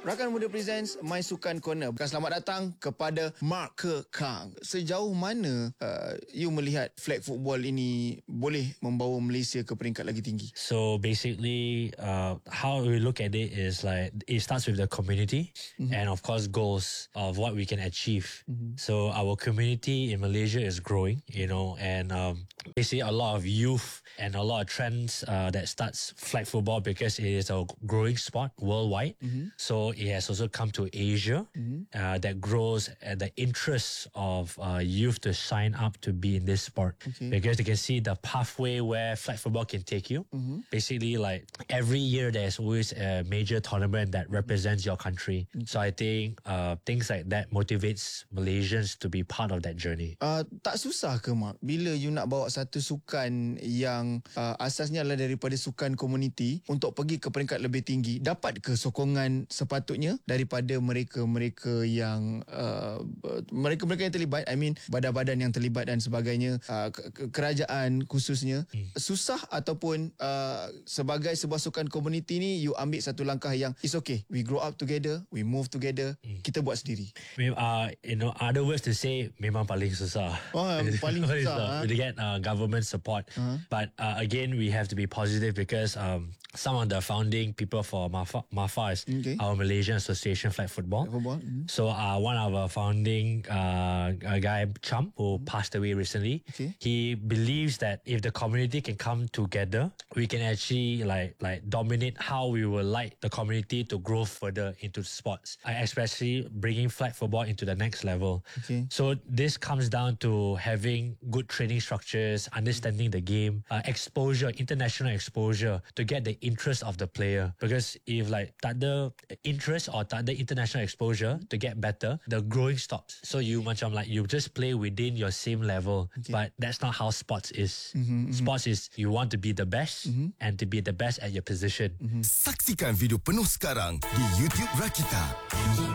Rakan Muda Presents My Sukan Corner. Selamat datang kepada Mark Kang. Sejauh mana you melihat flag football ini boleh membawa Malaysia ke peringkat lagi tinggi? So basically, how we look at it is like it starts with the community and of course goals of what we can achieve. So our community in Malaysia is growing, and basically a lot of youth and a lot of trends that starts flag football because it is a growing sport worldwide. So it has also come to Asia that grows at the interest of youth to sign up to be in this sport because they can see the pathway where flag football can take you. Basically, like every year there's always a major tournament that represents your country. So I think things like that motivates Malaysians to be part of that journey. Tak susah ke Mark bila you nak bawa satu sukan yang asasnya adalah daripada sukan komuniti untuk pergi ke peringkat lebih tinggi? Dapat ke sokongan sepatutnya daripada mereka-mereka yang mereka-mereka yang terlibat, I mean badan-badan yang terlibat dan sebagainya, kerajaan khususnya? Susah ataupun sebagai sebuah sukan komuniti ni you ambil satu langkah yang it's okay, we grow up together, we move together, kita buat sendiri? Other words to say, memang paling susah. Paling susah. To get government support. But again, we have to be positive because some of the founding people for MAFA is our Malaysian Association Flag Football. So one of our founding guy, Cham, who passed away recently, he believes that if the community can come together, we can actually like dominate how we would like the community to grow further into sports, especially bringing flag football into the next level. So this comes down to having good training structures, understanding the game, exposure, international exposure to get the interest of the player. Because if like tak ada interest or tak ada international exposure to get better, the growing stops. So you you just play within your same level, but that's not how sports is. Sports is you want to be the best and to be the best at your position. Saksikan video penuh sekarang di YouTube Rakita.